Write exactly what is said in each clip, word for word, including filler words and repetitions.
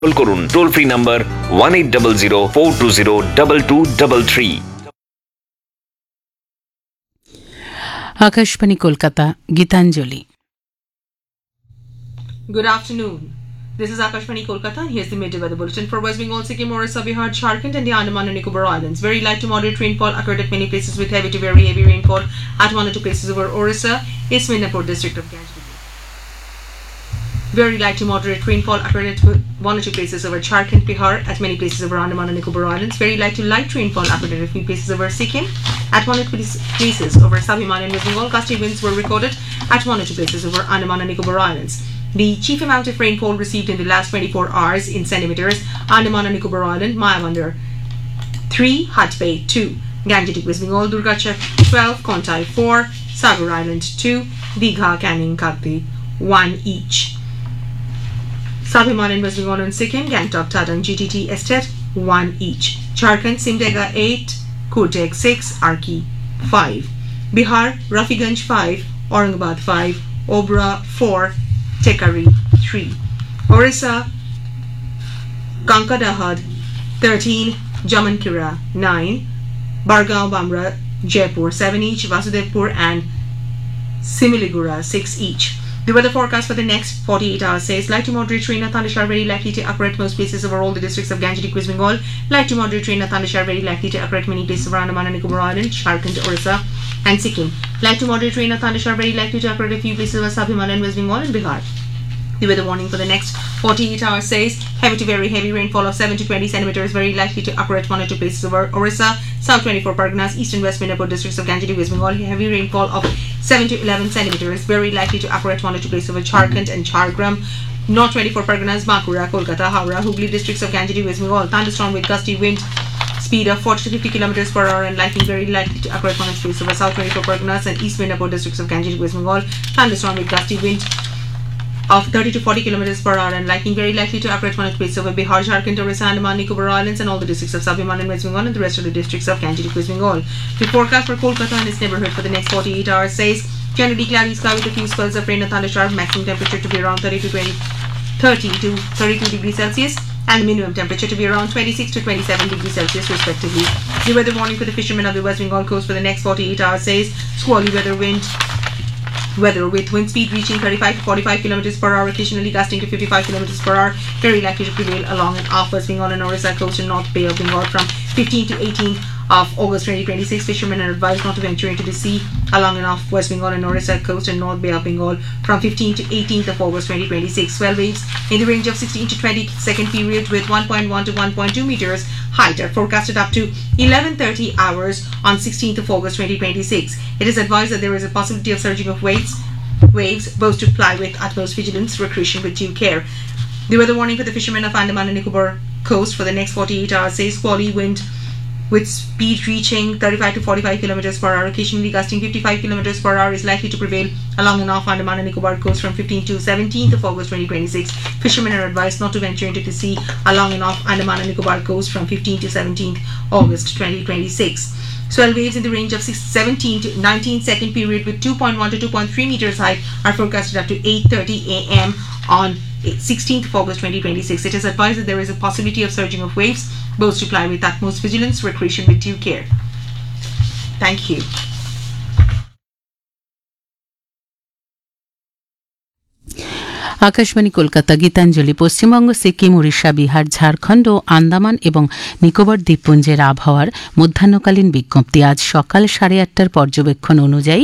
Call করুন toll free number one eight double zero four two zero double two double three. Akashvani Kolkata, Gitanjali. Good afternoon. This is Akashvani Kolkata, and here's the midday weather bulletin for West Bengal, Sikkim, Orissa, Bihar, Jharkhand, and the Andaman and Nicobar Islands. Very light to moderate rainfall occurred at many places with heavy to very heavy rainfall at one or two places over Orissa, East Midnapur district of Ganj. Very light to moderate rainfall occurred at one or two places over Jharkhand, Bihar, at many places over Andaman and Nicobar Islands. Very light to light rainfall occurred at a few places over Sikkim. At one or two places over Sub-Himalayan and West Bengal, gusty winds were recorded at one or two places over Andaman and Nicobar Islands. The chief amount of rainfall received in the last twenty-four hours in centimeters: Andaman and Nicobar Island, Mayabandar three, Hat Bay two, Gangetic West Bengal, Durgachak twelve, Kontai four, Sagar Island two, Digha, Canning, Kakti one each. Sub-Himalayan West Bengal and Sikkim, Gangtok, Tadang, G T T, Estet one each. Jharkhand, Simdega eight, Kurtek six, Arki five. Bihar, Rafiganj five, Aurangabad five, Obra four, Tekari three. Orissa, Kankadahad thirteen, Jamankira nine, Bargaon, Bamra, Jaipur seven each, Vasudevpur and Similigura six each. The weather forecast for the next forty-eight hours says light to moderate rain and thundershower very likely to occur at most places over all the districts of Gangetic West Bengal. Light to moderate rain and thundershower very likely to occur at many places over Andaman and Nicobar Island, Jharkhand, Orissa, and Sikkim. Light to moderate rain and thundershower very likely to occur at a few places over Sub-Himalayan West Bengal and Bihar. The weather warning for the next forty-eight hours says heavy to very heavy rainfall of seven to twenty centimeters very likely to occur at one or two places over Orissa, South twenty-four Parganas, East and West Midnapur districts of Gangetic West Bengal. Heavy rainfall of seven to eleven centimeters very likely to occur at one or two places over Jharkhand and Jhargram, North twenty-four Parganas, Bankura, Kolkata, Howrah, Hooghly districts of Gangetic West Bengal. Thunderstorm with gusty wind speed of forty to fifty kilometers per hour and lightning very likely to occur at one or two places over South twenty-four Parganas and East Midnapur districts of Gangetic West Bengal. Thunderstorm with gusty wind of thirty to forty kilometers per hour and lightning very likely to occur at one or two places over Bihar, Jharkhand, Orissa, Andaman, Nicobar Islands, and all the districts of Sub-Himalayan West Bengal and the rest of the districts of Gangetic West Bengal. The forecast for Kolkata and its neighborhood for the next forty-eight hours says generally cloudy sky with a few spells of rain and thundershower, maximum temperature to be around thirty to twenty, thirty to thirty-two degrees Celsius, and the minimum temperature to be around twenty-six to twenty-seven degrees Celsius respectively. The weather warning for the fishermen of the West Bengal coast for the next forty-eight hours says squally weather wind Weather with wind speed reaching thirty-five to forty-five kilometers per hour, occasionally gusting to fifty-five kilometers per hour, very likely to prevail along and off West Bengal and Orissa coast and North Bay of Bengal from fifteenth to eighteenth of August twenty twenty-six. Fishermen are advised not to venture into the sea along and off West Bengal and Orissa coast and North Bay of Bengal from fifteenth to eighteenth of August twenty twenty-six. Swell waves in the range of sixteen to twenty second period with one point one to one point two meters height are forecasted up to eleven thirty hours on sixteenth of August twenty twenty-six. It is advised that there is a possibility of surging of waves waves both to ply with utmost vigilance, recreation with due care. The weather warning for the fishermen of Andaman and Nicobar coast for the next forty-eight hours says squally wind with speed reaching thirty-five to forty-five kilometers per hour, occasionally gusting fifty-five kilometers per hour is likely to prevail along and off Andaman and Nicobar coast from fifteenth to seventeenth of August twenty twenty-six. Fishermen are advised not to venture into the sea along and off Andaman and Nicobar coast from fifteenth to seventeenth August twenty twenty-six. Swell waves in the range of seventeen to nineteen second period with two point one to two point three meters height are forecasted up to eight thirty a.m. on sixteenth of August twenty twenty-six. It is advised that there is a possibility of surging of waves, both to ply with utmost vigilance, recreation with due care. Thank you. Akashvani Kolkata, Gitanjali. Paschimbanga, Sikkim, Orissa, Bihar, Jharkhand ও আন্দামান এবং নিকোবর দ্বীপপুঞ্জের আবহাওয়ার মধ্যাহ্নকালীন বিজ্ঞপ্তি। আজ সকাল সাড়ে আটটার পর্যবেক্ষণ অনুযায়ী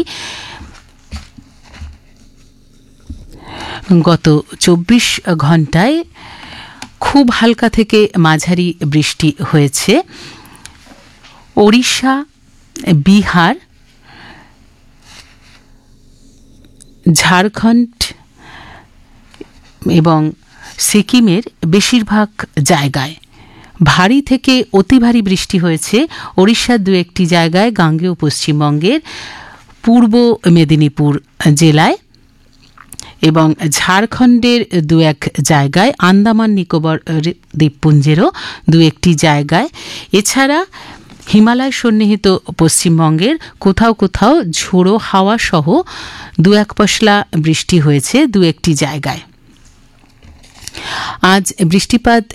গত চব্বিশ ঘন্টায় খুব হালকা থেকে মাঝারি বৃষ্টি হয়েছে। ওড়িশা, বিহার, ঝাড়খণ্ড এবং সিকিমের বেশিরভাগ জায়গায় ভারী থেকে অতি ভারী বৃষ্টি হয়েছে। ওড়িশার দু একটি জায়গায়, গাঙ্গেয় পশ্চিমবঙ্গের পূর্ব মেদিনীপুর জেলায় এবং ঝাড়খণ্ডের দু এক জায়গায়, আন্দামান নিকোবর দ্বীপপুঞ্জেরও দু একটি জায়গায়, এছাড়া হিমালয় সন্নিহিত পশ্চিমবঙ্গের কোথাও কোথাও ঝোড়ো হাওয়া সহ দু এক পশলা বৃষ্টি হয়েছে দু একটি জায়গায়। আজ বৃষ্টিপাত